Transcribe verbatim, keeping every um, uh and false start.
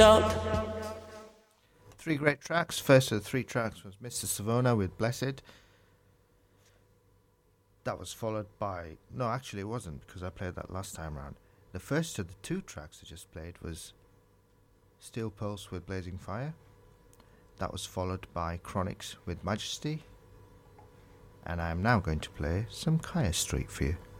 Three great tracks. First of the three tracks was Mister Savona with Blessed. That was followed by... No, actually it wasn't, because I played that last time round. The first of the two tracks I just played was Steel Pulse with Blazing Fire. That was followed by Chronix with Majesty. And I am now going to play some Kaya Street for you.